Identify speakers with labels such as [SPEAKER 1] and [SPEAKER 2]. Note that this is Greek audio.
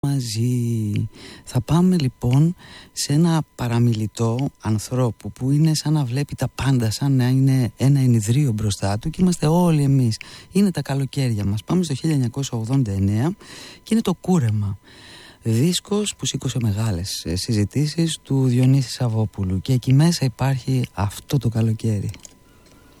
[SPEAKER 1] μαζί. Θα πάμε λοιπόν σε ένα παραμιλητό ανθρώπου που είναι σαν να βλέπει τα πάντα, σαν να είναι ένα ενιδρίο μπροστά του και είμαστε όλοι εμείς. Είναι τα καλοκαίρια μας. Πάμε στο 1989 και είναι το Κούρεμα. Δίσκος που σήκωσε μεγάλες συζητήσεις του Διονύση Σαββόπουλου και εκεί μέσα υπάρχει αυτό το καλοκαίρι.